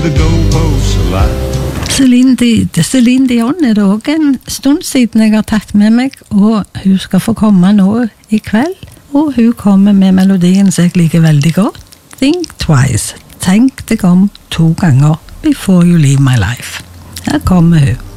the goalposts alive. Celine Dion det også en stund siden jeg har tatt med meg, og hun skal få komme nå i kveld, og hun kommer med melodien som jeg liker veldig godt. Think twice. Tenk deg om 2 ganger before you leave my life. Her kommer hun.